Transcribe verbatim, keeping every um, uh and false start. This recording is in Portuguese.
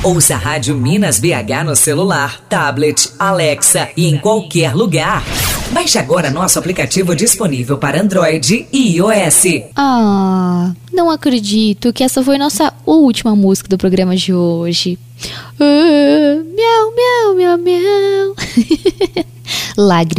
Ouça a Rádio Minas B H no celular, tablet, Alexa e em qualquer lugar. Baixe agora nosso aplicativo disponível para Android e iOS. Ah, não acredito que essa foi nossa última música do programa de hoje. Ah, miau, miau, miau, miau. Lágrimas.